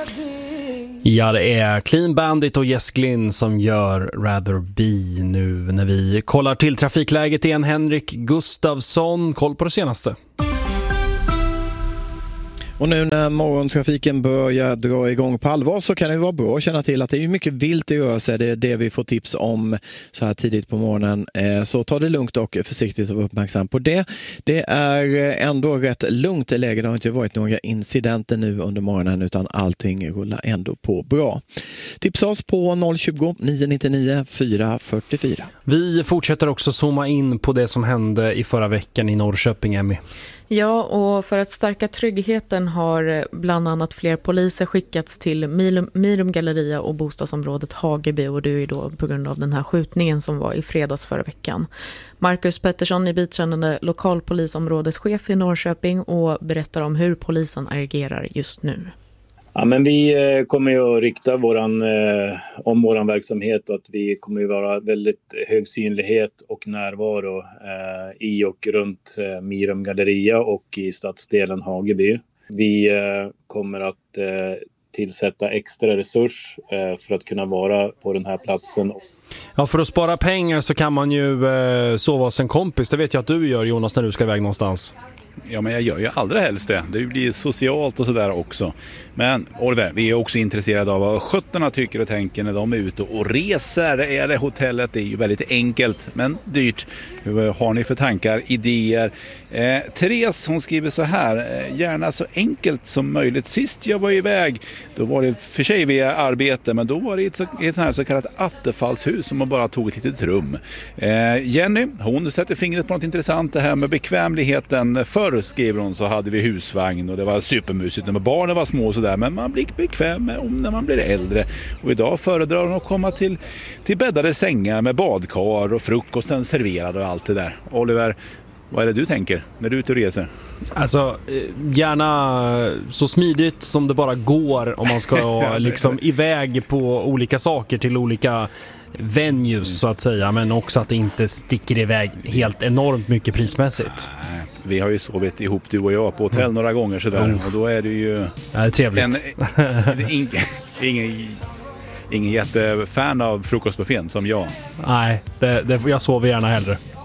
Ja, det är Clean Bandit och Jess Glynn som gör Rather Be nu när vi kollar till trafikläget igen. Henrik Gustafsson, koll på det senaste. Och nu när morgontrafiken börjar dra igång på allvar så kan det vara bra att känna till att det är mycket vilt i rörelse. Det är det vi får tips om så här tidigt på morgonen. Så ta det lugnt och försiktigt och var uppmärksam på det. Det är ändå rätt lugnt i läge. Det har inte varit några incidenter nu under morgonen utan allting rullar ändå på bra. Tipsa oss på 020 999 444. Vi fortsätter också zooma in på det som hände i förra veckan i Norrköping, Emmy. Ja, och för att stärka tryggheten har bland annat fler poliser skickats till Mirum Galleria och bostadsområdet Hageby, och det är då på grund av den här skjutningen som var i fredags förra veckan. Marcus Pettersson är biträdande lokalpolisområdeschef i Norrköping och berättar om hur polisen agerar just nu. Ja, men vi kommer ju att rikta om våran verksamhet, och att vi kommer ju vara väldigt hög synlighet och närvaro i och runt Mirum Galleria och i stadsdelen Hageby. Vi kommer att tillsätta extra resurs för att kunna vara på den här platsen. Ja, för att spara pengar så kan man ju sova hos en kompis. Det vet jag att du gör, Jonas, när du ska iväg någonstans. Ja, men jag gör ju allra helst det. Det blir socialt och sådär också. Men Oliver, vi är också intresserade av vad skötterna tycker och tänker när de är ute och reser. Eller hotellet, det är ju väldigt enkelt men dyrt. Hur har ni för tankar, idéer? Therese, hon skriver så här: gärna så enkelt som möjligt. Sist jag var iväg, då var det för sig via arbete, men då var det ett sånt här så kallat attefallshus som man bara tog ett litet rum. Jenny, hon sätter fingret på något intressant, det här med bekvämligheten. Förr, skriver hon, så hade vi husvagn och det var supermysigt när barnen var små och sådär, men man blir bekväm när man blir äldre. Och idag föredrar hon att komma till bäddade sängar med badkar och frukosten serverad och allt det där. Oliver, vad är det du tänker när du är ute och reser? Alltså, gärna så smidigt som det bara går om man ska liksom iväg på olika saker till olika venues så att säga, men också att det inte sticker iväg helt enormt mycket prismässigt. Vi har ju sovit ihop, du och jag, på hotell några gånger sådär, och då är det ju... Ja, det är trevligt. Ingen jättefan av frukostbuffén som jag. Nej, jag sover gärna hellre.